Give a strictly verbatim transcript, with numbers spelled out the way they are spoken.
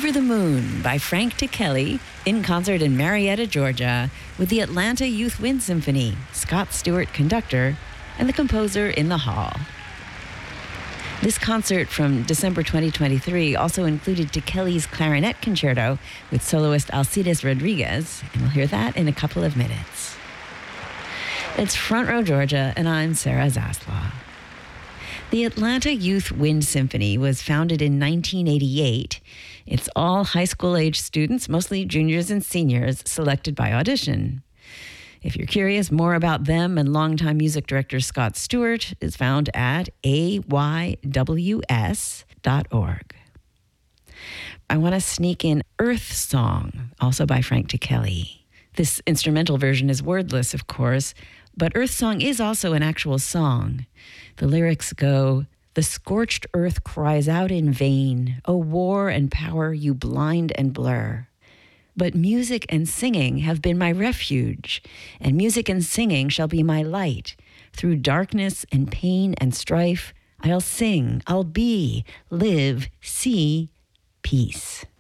Over the Moon by Frank Ticheli in concert in Marietta, Georgia, with the Atlanta Youth Wind Symphony, Scott Stewart conductor, and the composer in the hall. This concert from December twenty twenty-three also included Ticheli's clarinet concerto with soloist Alcides Rodriguez, and we'll hear that in a couple of minutes. It's Front Row Georgia, and I'm Sarah Zaslaw. The Atlanta Youth Wind Symphony was founded in nineteen eighty-eight. It's all high school-age students, mostly juniors and seniors, selected by audition. If you're curious, more about them and longtime music director Scott Stewart is found at a y w s dot org. I want to sneak in Earth Song, also by Frank Ticheli. This instrumental version is wordless, of course, but Earth Song is also an actual song. The lyrics go, "The scorched earth cries out in vain, O war and power you blind and blur. But music and singing have been my refuge, and music and singing shall be my light. Through darkness and pain and strife, I'll sing, I'll be, live, see, peace."